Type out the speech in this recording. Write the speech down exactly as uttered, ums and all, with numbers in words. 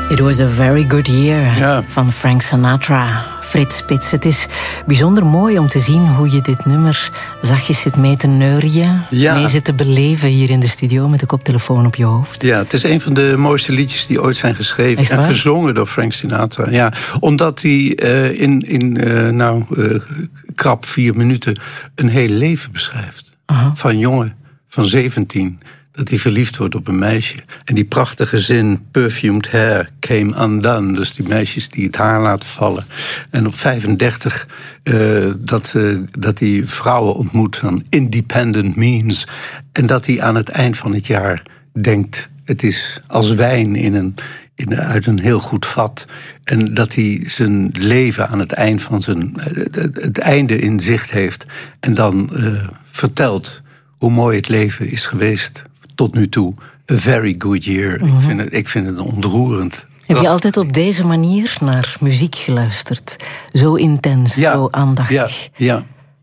It was a very good year ja. van Frank Sinatra. Frits Spits, het is bijzonder mooi om te zien hoe je dit nummer zachtjes zit mee te neurien, ja. mee zit te beleven hier in de studio met de koptelefoon op je hoofd. Ja, het is een van de mooiste liedjes die ooit zijn geschreven en gezongen door Frank Sinatra. Ja, omdat hij uh, in, in uh, nou, uh, krap vier minuten een heel leven beschrijft. Uh-huh. Van jongen van zeventien... dat hij verliefd wordt op een meisje. En die prachtige zin, perfumed hair came undone. Dus die meisjes die het haar laten vallen. En op vijfendertig uh, dat, uh, dat hij vrouwen ontmoet van independent means. En dat hij aan het eind van het jaar denkt, het is als wijn in een, in, uit een heel goed vat. En dat hij zijn leven aan het eind van zijn... het, het einde in zicht heeft. En dan uh, vertelt hoe mooi het leven is geweest tot nu toe. A very good year. Mm-hmm. Ik vind het, ik vind het ontroerend. Heb je altijd op deze manier naar muziek geluisterd? Zo intens, ja, zo aandachtig? Ja, ja.